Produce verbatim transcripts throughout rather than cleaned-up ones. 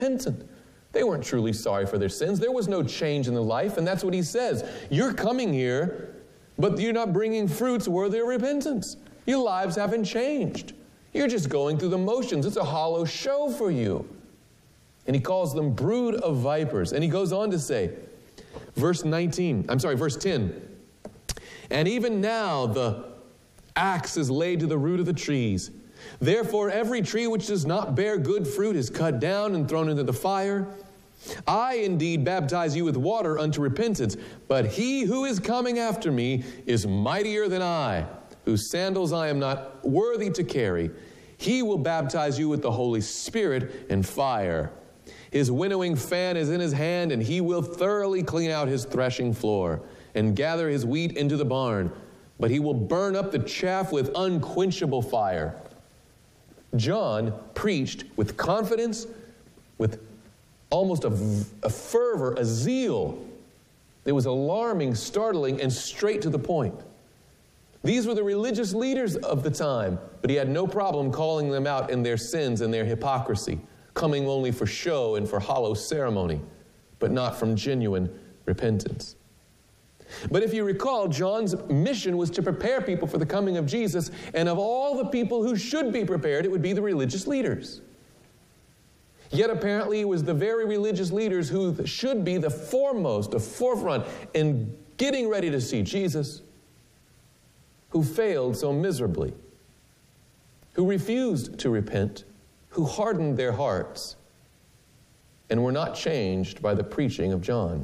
repentant. They weren't truly sorry for their sins. There was no change in their life, and that's what he says. You're coming here, but you're not bringing fruits worthy of repentance. Your lives haven't changed. You're just going through the motions. It's a hollow show for you. And he calls them brood of vipers. And he goes on to say, verse nineteen, I'm sorry, verse ten, and even now the axe is laid to the root of the trees. Therefore every tree which does not bear good fruit is cut down and thrown into the fire. I indeed baptize you with water unto repentance, but he who is coming after me is mightier than I, whose sandals I am not worthy to carry. He will baptize you with the Holy Spirit and fire. His winnowing fan is in his hand, and he will thoroughly clean out his threshing floor and gather his wheat into the barn. But he will burn up the chaff with unquenchable fire. John preached with confidence, with almost a, a fervor, a zeal. It was alarming, startling, and straight to the point. These were the religious leaders of the time, but he had no problem calling them out in their sins and their hypocrisy, coming only for show and for hollow ceremony, but not from genuine repentance. But if you recall, John's mission was to prepare people for the coming of Jesus, and of all the people who should be prepared, it would be the religious leaders. Yet apparently it was the very religious leaders who should be the foremost, the forefront in getting ready to see Jesus, who failed so miserably, who refused to repent, who hardened their hearts, and were not changed by the preaching of John.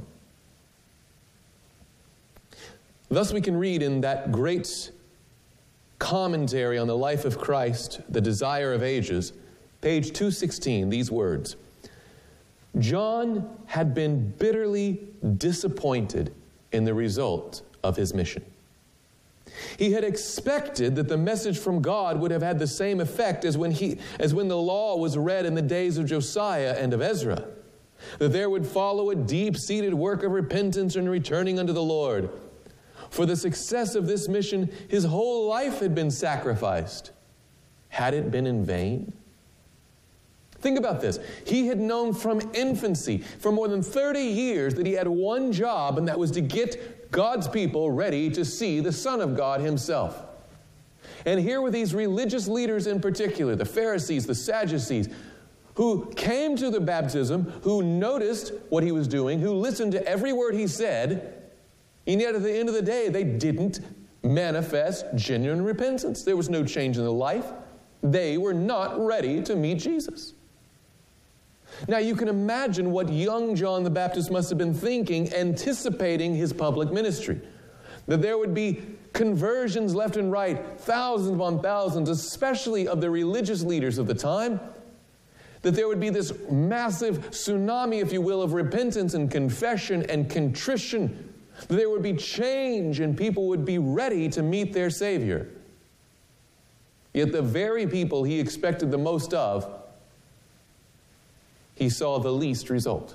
Thus we can read in that great commentary on the life of Christ, The Desire of Ages, page two sixteen, these words. John had been bitterly disappointed in the result of his mission. He had expected that the message from God would have had the same effect as when, he, as when the law was read in the days of Josiah and of Ezra, that there would follow a deep-seated work of repentance and returning unto the Lord. For the success of this mission, his whole life had been sacrificed. Had it been in vain? Think about this. He had known from infancy, for more than thirty years, that he had one job, and that was to get God's people ready to see the Son of God himself. And here were these religious leaders in particular, the Pharisees, the Sadducees, who came to the baptism, who noticed what he was doing, who listened to every word he said, and yet at the end of the day, they didn't manifest genuine repentance. There was no change in their life. They were not ready to meet Jesus. Now you can imagine what young John the Baptist must have been thinking, anticipating his public ministry. That there would be conversions left and right, thousands upon thousands, especially of the religious leaders of the time. That there would be this massive tsunami, if you will, of repentance and confession and contrition. That there would be change and people would be ready to meet their Savior. Yet the very people he expected the most of, he saw the least result.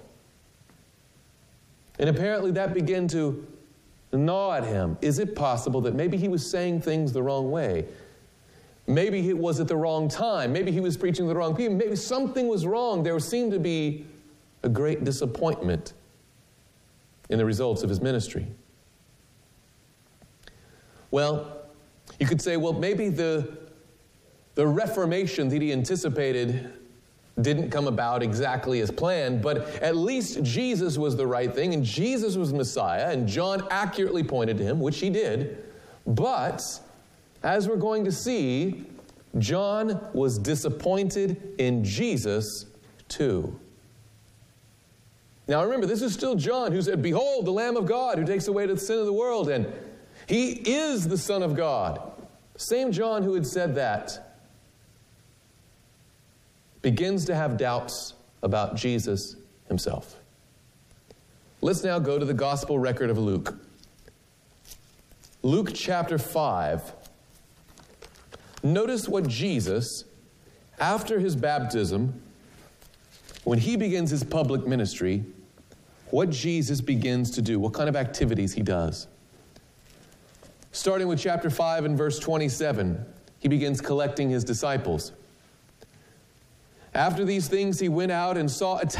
And apparently that began to gnaw at him. Is it possible that maybe he was saying things the wrong way? Maybe it was at the wrong time. Maybe he was preaching to the wrong people. Maybe something was wrong. There seemed to be a great disappointment in the results of his ministry. Well, you could say, well, maybe the, the reformation that he anticipated didn't come about exactly as planned, but at least Jesus was the right thing, and Jesus was Messiah, and John accurately pointed to him, which he did. But, as we're going to see, John was disappointed in Jesus too. Now remember, this is still John who said, "Behold, the Lamb of God who takes away the sin of the world," and he is the Son of God. Same John who had said that begins to have doubts about Jesus himself. Let's now go to the gospel record of Luke. Luke chapter five. Notice what Jesus, after his baptism, when he begins his public ministry, what Jesus begins to do, what kind of activities he does. Starting with chapter five and verse twenty-seven, he begins collecting his disciples. After these things, he went out and saw a